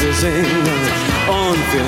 wir singen und wir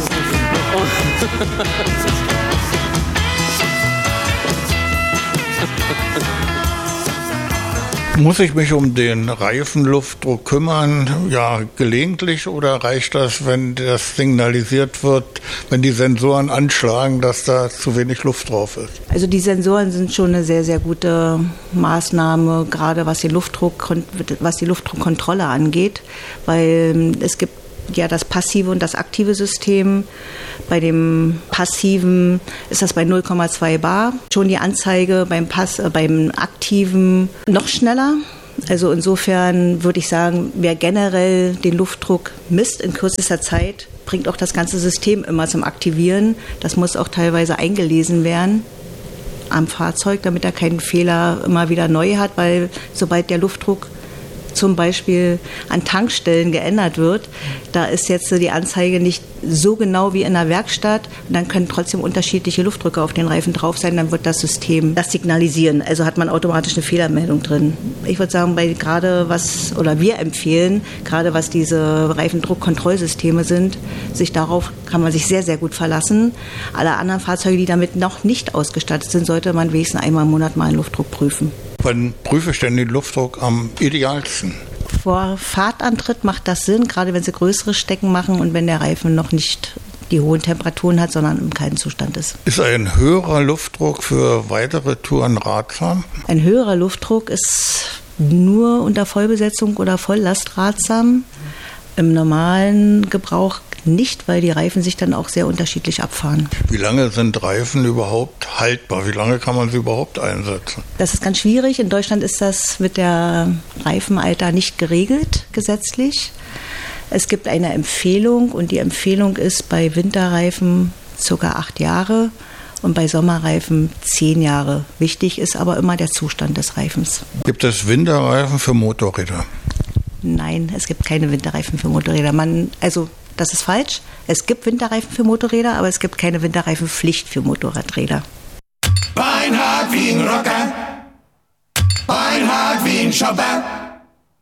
Muss ich mich um den Reifenluftdruck kümmern? Ja, gelegentlich, oder reicht das, wenn das signalisiert wird, wenn die Sensoren anschlagen, dass da zu wenig Luft drauf ist? Also die Sensoren sind schon eine sehr, sehr gute Maßnahme, gerade was die Luftdruckkontrolle angeht, weil es gibt ja das passive und das aktive System. Bei dem passiven ist das bei 0,2 bar. Schon die Anzeige beim aktiven noch schneller. Also insofern würde ich sagen, wer generell den Luftdruck misst in kürzester Zeit, bringt auch das ganze System immer zum Aktivieren. Das muss auch teilweise eingelesen werden am Fahrzeug, damit er keinen Fehler immer wieder neu hat, weil sobald der Luftdruck zum Beispiel an Tankstellen geändert wird, da ist jetzt die Anzeige nicht so genau wie in der Werkstatt und dann können trotzdem unterschiedliche Luftdrücke auf den Reifen drauf sein, dann wird das System das signalisieren, also hat man automatisch eine Fehlermeldung drin. Ich würde sagen, wir empfehlen, gerade was diese Reifendruckkontrollsysteme sind, darauf kann man sich sehr, sehr gut verlassen. Alle anderen Fahrzeuge, die damit noch nicht ausgestattet sind, sollte man wenigstens einmal im Monat mal einen Luftdruck prüfen. Wann prüfe ich denn den Luftdruck am idealsten? Vor Fahrtantritt macht das Sinn, gerade wenn Sie größere Stecken machen und wenn der Reifen noch nicht die hohen Temperaturen hat, sondern im kalten Zustand ist. Ist ein höherer Luftdruck für weitere Touren ratsam? Ein höherer Luftdruck ist nur unter Vollbesetzung oder Volllast ratsam. Im normalen Gebrauch nicht, weil die Reifen sich dann auch sehr unterschiedlich abfahren. Wie lange sind Reifen überhaupt haltbar? Wie lange kann man sie überhaupt einsetzen? Das ist ganz schwierig. In Deutschland ist das mit der Reifenalter nicht geregelt, gesetzlich. Es gibt eine Empfehlung und die Empfehlung ist bei Winterreifen ca. 8 Jahre und bei Sommerreifen 10 Jahre. Wichtig ist aber immer der Zustand des Reifens. Gibt es Winterreifen für Motorräder? Nein, es gibt keine Winterreifen für Motorräder. Das ist falsch. Es gibt Winterreifen für Motorräder, aber es gibt keine Winterreifenpflicht für Motorradräder. Beinhard wie ein Rocker, Beinhard wie ein Schopper.